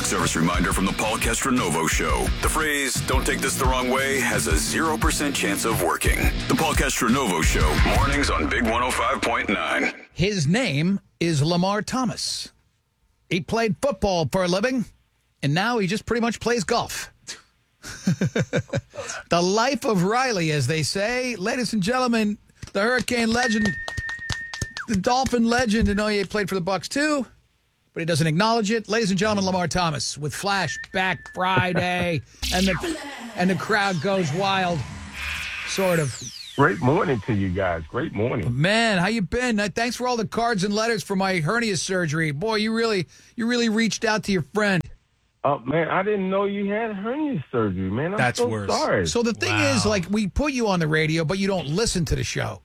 public service reminder from the Paul Castronovo Show. The phrase, don't take this the wrong way, has a 0% chance of working. The Paul Castronovo Show, mornings on Big 105.9. His name is Lamar Thomas. He played football for a living, and now he just pretty much plays golf. The life of Riley, as they say. Ladies and gentlemen, the Hurricane legend, the Dolphin legend, and he played for the Bucs too, but he doesn't acknowledge it. Ladies and gentlemen, Lamar Thomas with Flashback Friday, and the crowd goes wild, sort of. Great morning to you guys. Great morning. Man, how you been? Thanks for all the cards and letters for my hernia surgery. Boy, you really reached out to your friend. Oh, man, I didn't know you had hernia surgery, man. That's so worse. Sorry. So the thing is, like, we put you on the radio, but you don't listen to the show.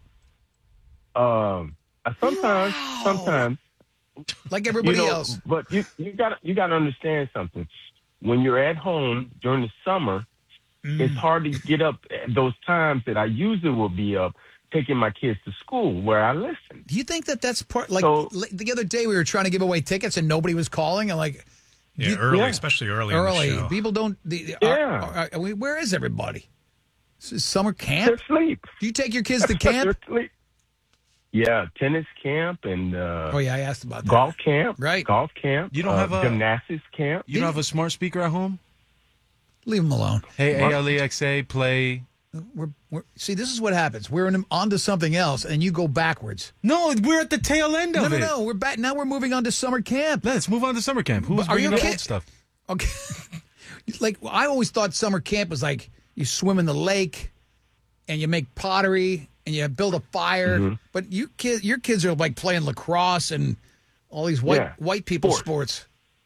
Sometimes. Like everybody else. But you got to understand something. When you're at home during the summer, it's hard to get up at those times that I usually will be up taking my kids to school where I listen. Do you think that's part, like, the other day we were trying to give away tickets and nobody was calling, and like, especially early in the show. People don't. Where is everybody? This is summer camp. They're asleep. Do you take your kids to camp? They're asleep. Yeah, tennis camp and I asked about that. Golf camp. Right. Golf camp. You don't have a gymnastics camp. You don't have a smart speaker at home? Leave them alone. Hey, ALEXA, play. See, this is what happens. We're onto something else, and you go backwards. No, we're at the tail end of it. No. We're back now. We're moving on to summer camp. Let's move on to summer camp. Who's bringing up old stuff? Okay. Like, I always thought summer camp was like you swim in the lake, and you make pottery, and you build a fire. Mm-hmm. But your kids are like playing lacrosse and all these white people sports.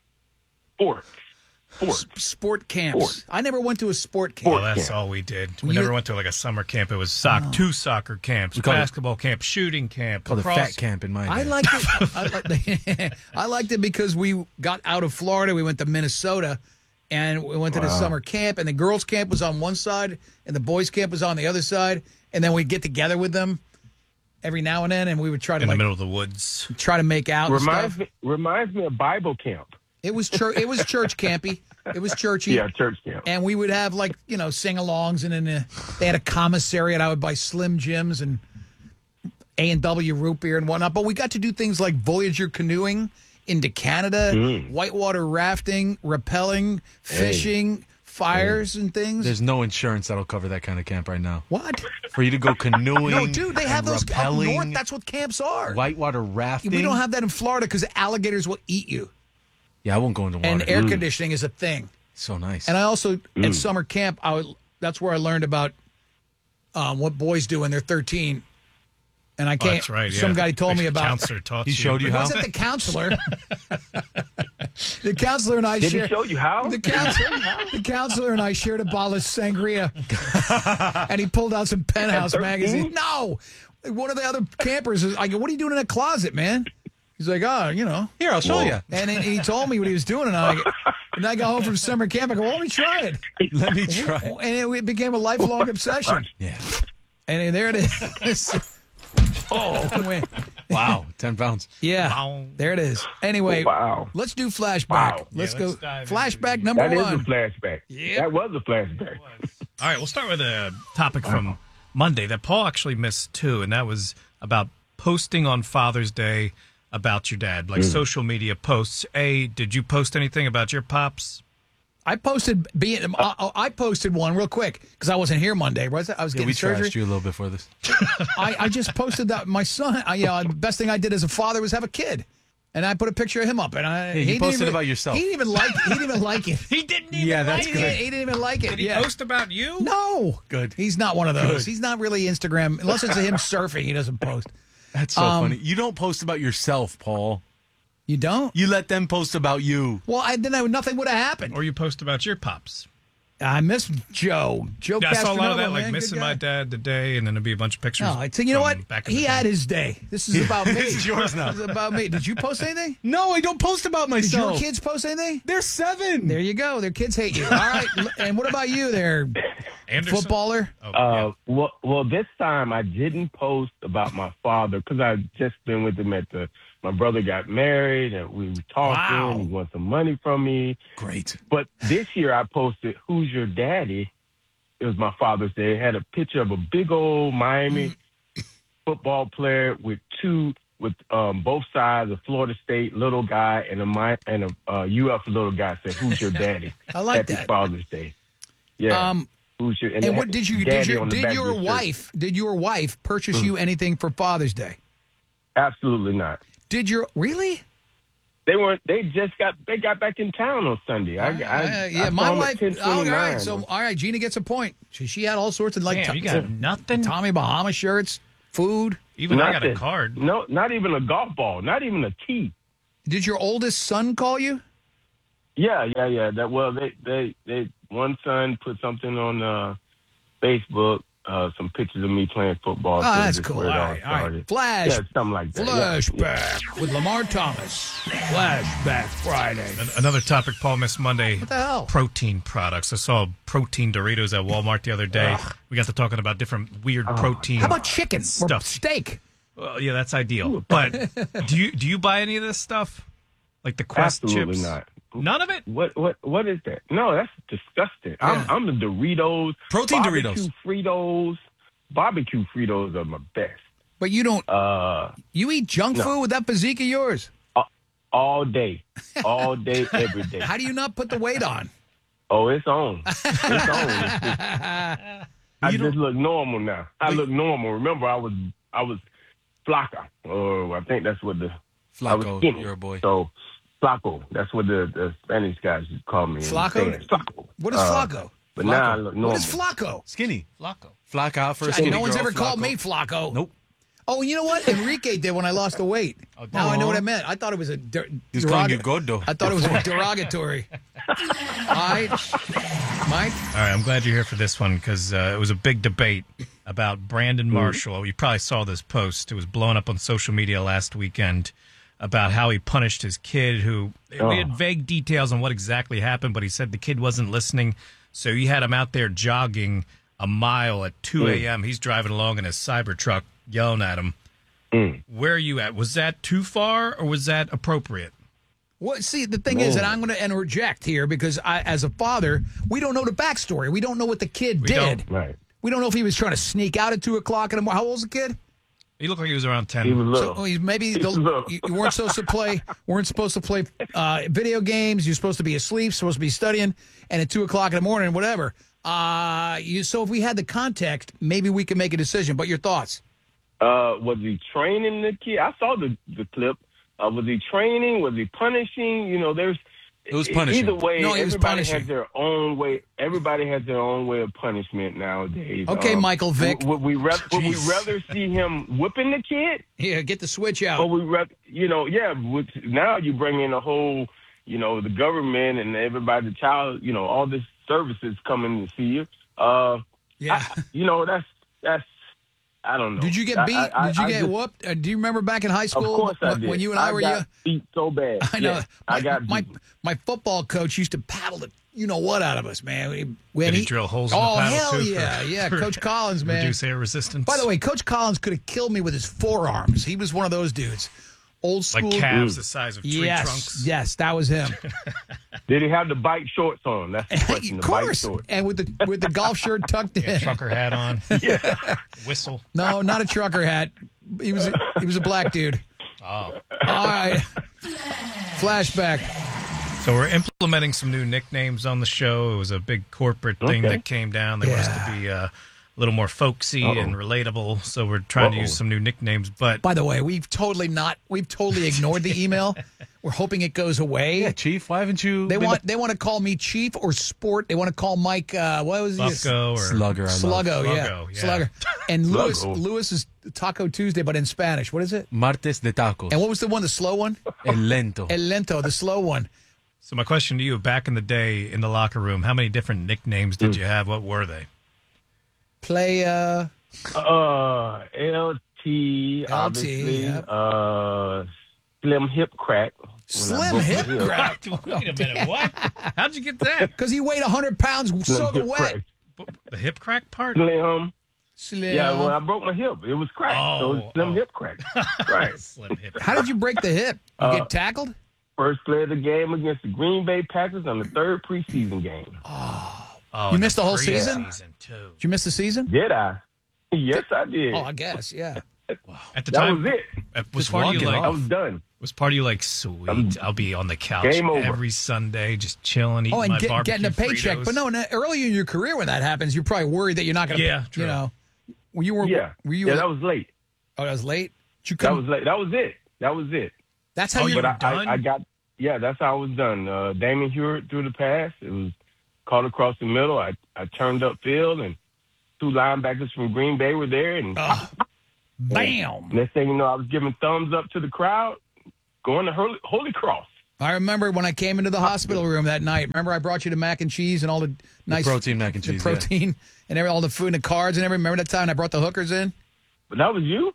Sport camps. I never went to a sport camp. Well, that's all we did. We never went to like a summer camp. It was two soccer camps, basketball camp, shooting camp. Called a fat camp in my day. I liked it. I liked it because we got out of Florida. We went to Minnesota, and we went to the summer camp. And the girls' camp was on one side, and the boys' camp was on the other side. And then we'd get together with them every now and then, and we would try to in the middle of the woods, try to make out. Reminds me of Bible camp. It was church. It was church campy. It was churchy. Yeah, church camp. And we would have sing-alongs, and then they had a commissary, and I would buy Slim Jims and A&W root beer and whatnot. But we got to do things like Voyager canoeing into Canada, whitewater rafting, rappelling, fishing, fires and things. There's no insurance that'll cover that kind of camp right now. What? For you to go canoeing? No, dude, they have those up rappelling, north. That's what camps are. Whitewater rafting. We don't have that in Florida because alligators will eat you. Yeah, I won't go into water. And air conditioning is a thing. So nice. And I also, at summer camp, that's where I learned about what boys do when they're 13. And I can't. That's right. Yeah. Some guy told me about. Counselor taught he you. showed you how. Wasn't the counselor? The counselor and I Did shared. he show you how? The counselor and I shared a bottle of sangria, and he pulled out some Penthouse magazine. No, one of the other campers is. I go, "What are you doing in that closet, man?" He's like, Here, I'll show you. And he told me what he was doing, and I got home from summer camp. I go, well, let me try it. Let me try. And it became a lifelong obsession. Yeah. And there it is. Wow, 10 pounds. Yeah, Wow. there it is. Anyway, let's do flashback. Wow. Let's go. dive Flashback into number That one. is a flashback. Yep. That was a flashback. All right, we'll start with a topic from Monday that Paul actually missed too, and that was about posting on Father's Day about your dad, like social media posts. Did you post anything about your pops? I posted one real quick because I wasn't here Monday. I was getting We surgery. trashed you a little bit for this. I just posted that my son. The best thing I did as a father was have a kid, and I put a picture of him up. And he posted about yourself. He didn't even like. He didn't even like it. He didn't even Yeah, that's like good. it. He didn't even like it. Did he post about you? No. Good. He's not one of those. Good. He's not really Instagram unless it's him surfing. He doesn't post. That's so funny. You don't post about yourself, Paul. You don't? You let them post about you. Well, nothing would have happened. Or you post about your pops? I miss Joe. Joe Yeah, I saw a lot of that, Castronova, like man, missing good guy. my dad today, and then it'd be a bunch of pictures. No, you know what? Back in the He day. had his day. This is about me. This is yours now. This is about me. Did you post anything? No, I don't post about Did myself. your kids post anything? They're 7. There you go. Their kids hate you. All right. And what about you there, Anderson? footballer? Oh, Well, this time I didn't post about my father because I've just been with him at the my brother got married, and we were talking. Wow. He wants some money from me. Great. But this year I posted, "Who's your daddy?" It was my Father's Day. It had a picture of a big old Miami football player with both sides, a Florida State little guy and a UF little guy. Said, "Who's your daddy?" I like Happy that. Father's Day. Yeah. Who's your And what did daddy on the back of your shirt. wife purchase you anything for Father's Day? Absolutely not. Really? They got back in town on Sunday. I My saw 'em wife. at 10:29. All right. Gina gets a point. She had all sorts of Damn, you got nothing? Tommy Bahama shirts, food. Even I got a Nothing. card. No, not even a golf ball. Not even a tee. Did your oldest son call you? Yeah. They one son put something on Facebook, some pictures of me playing football. Oh, so that's that's cool. where it All all right. started. Flash. Yeah, something like that. Yeah. Flashback with Lamar Thomas. Flashback Friday. Another topic Paul missed Monday. What the hell? Protein products. I saw protein Doritos at Walmart the other day. We got to talking about different weird protein. How about chicken or Stuff. steak? Well, yeah, that's ideal. But do you buy any of this stuff? Like the Quest Absolutely chips? not. None of it? What is that? No, that's disgusting. I'm the Doritos. Protein barbecue Doritos. Barbecue Fritos are my best. But you don't. You eat junk food with that physique of yours. All day, every day. How do you not put the weight on? Oh, it's on. It's on. I just look normal now. I look normal. Remember, I was flaca. I think that's what I was Flaco, skinny. you're a boy. So flaco. That's what the Spanish guys just call me. Flaco? Flaco. What is Flaco? But now I look normal. What is Flaco? Skinny. Flacco. Flock out for a skinny No one's girl, ever called Flacco. me Flaco. Nope. Oh, you know what? Enrique did when I lost the weight. Now I know what I meant. I thought it was a He's calling you gordo. I thought it was a derogatory. All right, Mike. All right, I'm glad you're here for this one because it was a big debate about Brandon Marshall. You probably saw this post. It was blown up on social media last weekend about how he punished his kid who we had vague details on what exactly happened, but he said the kid wasn't listening. So he had him out there jogging a mile at 2 a.m. He's driving along in his Cybertruck yelling at him. Where are you at? Was that too far or was that appropriate? Well, see, the thing is that I'm going to interject here because as a father, we don't know the backstory. We don't know what the kid did. Right. We don't know if he was trying to sneak out at 2 o'clock in the morning. How old's the kid? He looked like he was around 10. He was little. So maybe He was little. you weren't supposed to play video games. You're supposed to be asleep, supposed to be studying, and at 2 o'clock in the morning, whatever. So if we had the context, maybe we could make a decision. But your thoughts? Was he training the kid? I saw the clip. Was he training? Was he punishing? You know, It was punishing. Either way, No, he was everybody punishing. has their own way. Everybody has their own way of punishment nowadays. Okay, Michael Vick. Would we rather see him whipping the kid, Yeah, get the switch out. or now you bring in a whole, the government and everybody, the child, all this services coming to see you. Yeah. That's. I don't know. Did you get beat? Did you get whooped? Do you remember back in high Of school course I did. when you and I were got beat so bad. I know. Yeah, I got beat. My football coach used to paddle the what out of us, man. Did he drill holes in the Oh, paddle, hell too, yeah. for- Coach Collins, man. Reduce air resistance. By the way, Coach Collins could have killed me with his forearms. He was one of those dudes. Old school. like calves the size of tree trunks. Yes, that was him. Did he have the bike shorts on? That's the question. Of The bike course. shorts. And with the golf shirt tucked in. Trucker hat on. Whistle. No, not a trucker hat. He was a black dude. Oh. All right. Flashback. So we're implementing some new nicknames on the show. It was a big corporate thing Okay. that came down. They want us to be a little more folksy and relatable. So we're trying to use some new nicknames. But By the way, we've totally ignored the email. We're hoping it goes away. Yeah, Chief, why haven't you? They want to call me Chief or Sport. They want to call Mike what was he? Buffco or Slugger. Sluggo, Sluggo, yeah. Slugger. And Sluggo. Lewis is Taco Tuesday, but in Spanish. What is it? Martes de tacos. And what was the slow one? El lento. El lento, the slow one. So my question to you, back in the day in the locker room, how many different nicknames did you have? What were they? Play LT, obviously. yep. Slim hip crack. Slim hip crack. Wait a minute, what? How'd you get that? Because he weighed 100 pounds Slim soaking hip wet. crack. The hip crack part? Slim. Slim. Yeah, well, I broke my hip. It was cracked. So it was slim hip crack. Right. Slim hip. How did you break the hip? You get tackled? First play of the game against the Green Bay Packers on the third preseason game. Oh, You missed the whole season? too. Did you miss the season? Did I? Yes, I did. Oh, I guess, yeah. At the That time, was it. was part of you I like, was done. was part of you like, sweet, I'll be on the couch Game over. every Sunday, just chilling, eating Oh, and my barbecue getting a paycheck. Fritos. But no, early in your career when that happens, you're probably worried that you're not going to, Yeah, true. you know. Were you, Yeah. That was late. Oh, that was late? Did you That come? was late. That was it. That was it. That's how you you But were done? I got, that's how I was done. Damon Hewitt threw the pass. It was caught across the middle. I turned upfield, and two linebackers from Green Bay were there. And bam. next thing you know, I was giving thumbs up to the crowd, going to Holy Cross. I remember when I came into the hospital room that night. Remember I brought you the mac and cheese and all the nice protein mac and cheese, the protein and all the food and the cards and everything. Remember that time I brought the hookers in? But that was you?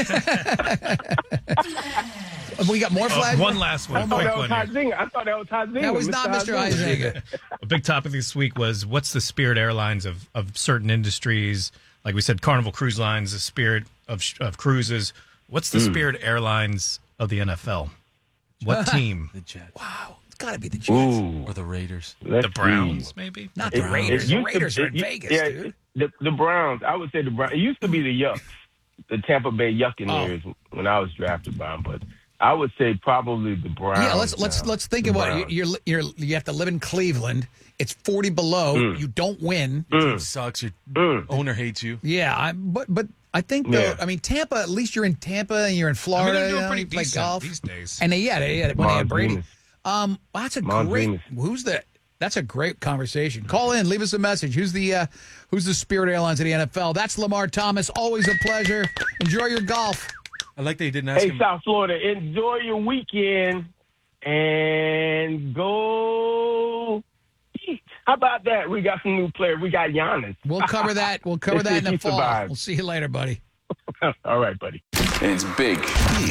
We got more flags. one last one, I a thought quick that was one. here. Huizinga. I thought that was Huizinga. That was not Mr. Huizinga. A big topic this week was what's the Spirit Airlines of certain industries? Like we said, Carnival Cruise Lines, the Spirit of cruises. What's the Spirit Airlines of the NFL? What team? The Jets. Wow, it's got to be the Jets. Ooh. Or the Raiders. Let's The Browns, see. maybe? Not the Raiders. The used to- Raiders are in Vegas, yeah, dude. The Browns. I would say the Browns. It used to be the Yucks, the Tampa Bay Yuccaneers when I was drafted by them. But I would say probably the Browns. Yeah, let's think about it. You have to live in Cleveland. It's 40 below. You don't win. It sucks. Your owner hates you. Yeah, but I think though. Yeah. I mean, Tampa. At least you're in Tampa and you're in I mean, Florida. they're doing you pretty play decent golf these days. And they when they had Brady. Montezumas. That's a Montezumas. great. That's a great conversation. Call in, leave us a message. Who's the Spirit Airlines of the NFL? That's Lamar Thomas. Always a pleasure. Enjoy your golf. I like that you didn't ask Hey, him. South Florida, enjoy your weekend and go eat. How about that? We got some new players. We got Giannis. We'll cover that. We'll cover that in the He fall. survived. We'll see you later, buddy. All right, buddy. It's big. Big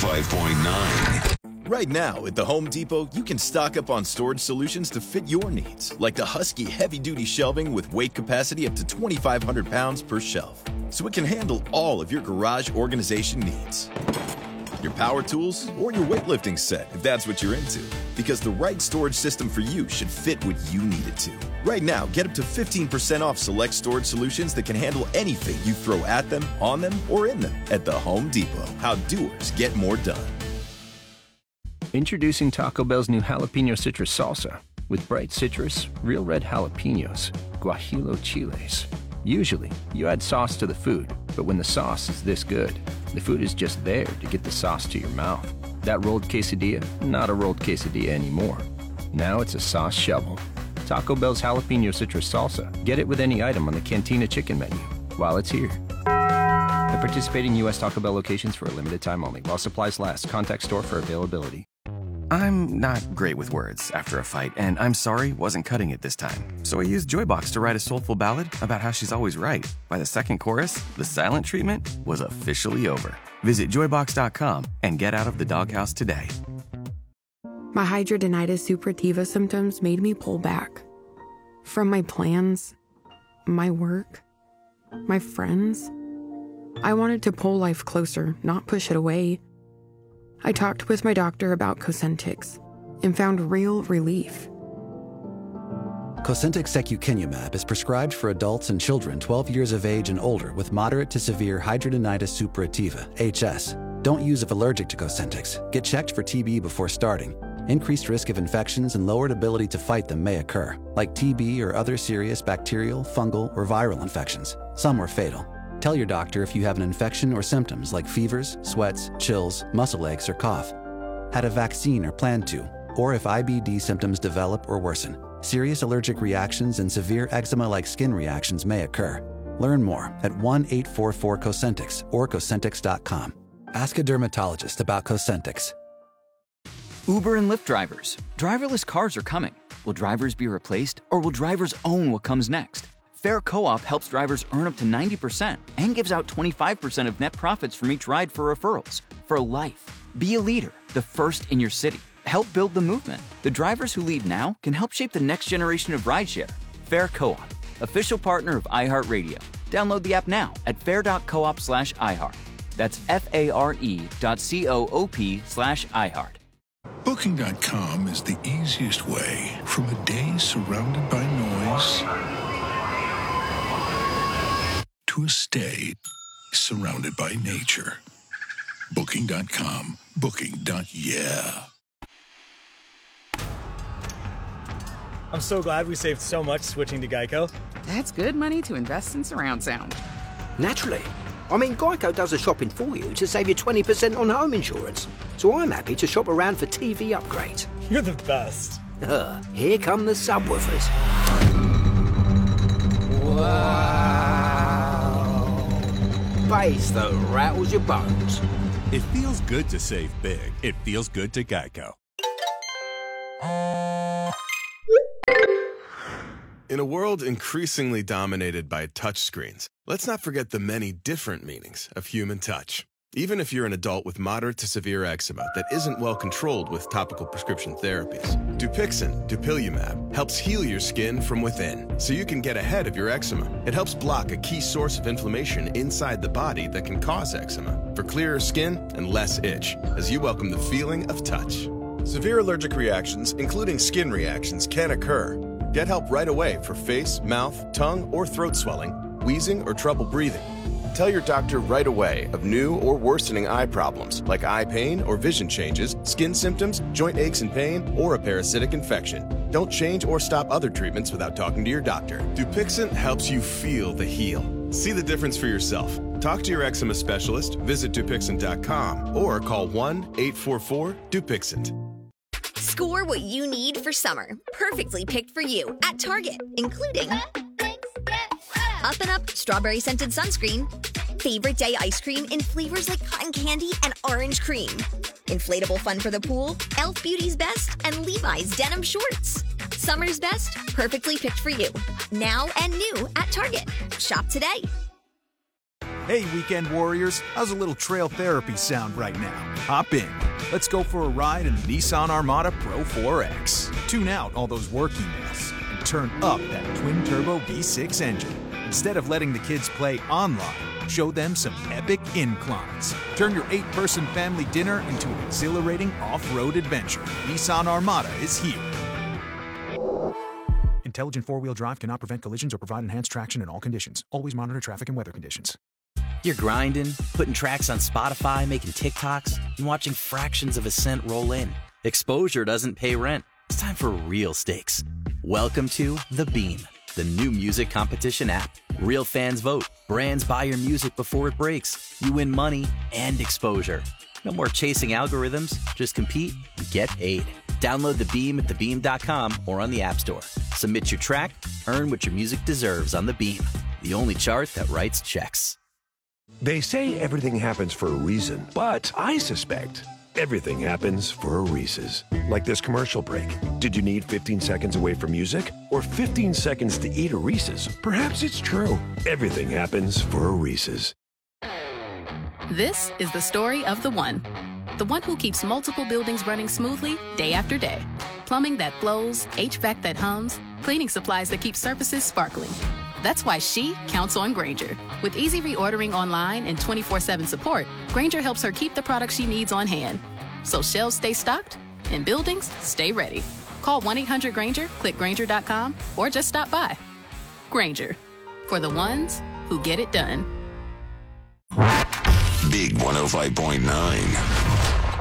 105.9. Right now, at the Home Depot, you can stock up on storage solutions to fit your needs, like the Husky heavy-duty shelving with weight capacity up to 2,500 pounds per shelf, so it can handle all of your garage organization needs. Your power tools, or your weightlifting set, if that's what you're into. Because the right storage system for you should fit what you need it to. Right now, get up to 15% off select storage solutions that can handle anything you throw at them, on them, or in them at the Home Depot. How doers get more done. Introducing Taco Bell's new jalapeno citrus salsa. With bright citrus, real red jalapenos, guajillo chiles. Usually, you add sauce to the food, but when the sauce is this good, the food is just there to get the sauce to your mouth. That rolled quesadilla, not a rolled quesadilla anymore. Now it's a sauce shovel. Taco Bell's jalapeno citrus salsa. Get it with any item on the Cantina chicken menu while it's here. At participating U.S. Taco Bell locations for a limited time only. While supplies last, contact store for availability. I'm not great with words after a fight, and I'm sorry wasn't cutting it this time. So I used Joybox to write a soulful ballad about how she's always right. By the second chorus, the silent treatment was officially over. Visit joybox.com and get out of the doghouse today. My hidradenitis suppurativa symptoms made me pull back. From my plans, my work, my friends. I wanted to pull life closer, not push it away. I talked with my doctor about Cosentyx and found real relief. Cosentyx secukinumab is prescribed for adults and children 12 years of age and older with moderate to severe hidradenitis suppurativa, HS. Don't use if allergic to Cosentyx. Get checked for TB before starting. Increased risk of infections and lowered ability to fight them may occur, like TB or other serious bacterial, fungal, or viral infections. Some are fatal. Tell your doctor if you have an infection or symptoms like fevers, sweats, chills, muscle aches, or cough. Had a vaccine or plan to, or if IBD symptoms develop or worsen. Serious allergic reactions and severe eczema-like skin reactions may occur. Learn more at 1-844-COSENTYX or Cosentyx.com. Ask a dermatologist about Cosentyx. Uber and Lyft drivers. Driverless cars are coming. Will drivers be replaced, or will drivers own what comes next? Fair Co-op helps drivers earn up to 90% and gives out 25% of net profits from each ride for referrals. For life. Be a leader, the first in your city. Help build the movement. The drivers who lead now can help shape the next generation of rideshare. Fair Co-op, official partner of iHeartRadio. Download the app now at fair.coop/iHeart. That's FARE.coop/iHeart. Booking.com is the easiest way from a day surrounded by noise to a stay surrounded by nature. Booking.com. Booking.yeah. I'm so glad we saved so much switching to Geico. That's good money to invest in surround sound. Naturally. I mean, Geico does the shopping for you to save you 20% on home insurance. So I'm happy to shop around for TV upgrades. You're the best. Here come the subwoofers. Wow. Bass that rattles your bones. It feels good to save big. It feels good to Geico. In a world increasingly dominated by touchscreens, let's not forget the many different meanings of human touch. Even if you're an adult with moderate to severe eczema that isn't well controlled with topical prescription therapies, Dupixent, dupilumab, helps heal your skin from within so you can get ahead of your eczema. It helps block a key source of inflammation inside the body that can cause eczema for clearer skin and less itch as you welcome the feeling of touch. Severe allergic reactions, including skin reactions, can occur. Get help right away for face, mouth, tongue, or throat swelling, wheezing, or trouble breathing. Tell your doctor right away of new or worsening eye problems like eye pain or vision changes, skin symptoms, joint aches and pain, or a parasitic infection. Don't change or stop other treatments without talking to your doctor. Dupixent helps you feel the heal. See the difference for yourself. Talk to your eczema specialist, visit Dupixent.com, or call 1-844-DUPIXENT. Score what you need for summer, perfectly picked for you at Target, including Up & Up Strawberry Scented Sunscreen, Favorite Day Ice Cream in flavors like cotton candy and orange cream, Inflatable Fun for the Pool, Elf Beauty's Best, and Levi's Denim Shorts. Summer's best, perfectly picked for you. Now and new at Target. Shop today. Hey, weekend warriors, how's a little trail therapy sound right now? Hop in. Let's go for a ride in the Nissan Armada Pro 4X. Tune out all those work emails and turn up that twin-turbo V6 engine. Instead of letting the kids play online, show them some epic inclines. Turn your 8-person family dinner into an exhilarating off-road adventure. Nissan Armada is here. Intelligent four-wheel drive cannot prevent collisions or provide enhanced traction in all conditions. Always monitor traffic and weather conditions. You're grinding, putting tracks on Spotify, making TikToks, and watching fractions of a cent roll in. Exposure doesn't pay rent. It's time for real stakes. Welcome to The Beam, the new music competition app. Real fans vote. Brands buy your music before it breaks. You win money and exposure. No more chasing algorithms. Just compete and get paid. Download The Beam at thebeam.com or on the App Store. Submit your track, earn what your music deserves on The Beam, the only chart that writes checks. They say everything happens for a reason, but I suspect everything happens for a Reese's. Like this commercial break. Did you need 15 seconds away from music or 15 seconds to eat a Reese's? Perhaps it's true. Everything happens for a Reese's. This is the story of the one who keeps multiple buildings running smoothly day after day. Plumbing that flows, HVAC that hums, cleaning supplies that keep surfaces sparkling. That's why she counts on Grainger. With easy reordering online and 24/7 support, Grainger helps her keep the products she needs on hand. So shelves stay stocked and buildings stay ready. Call 1-800-GRAINGER, click Grainger.com, or just stop by. Grainger, for the ones who get it done. Big 105.9.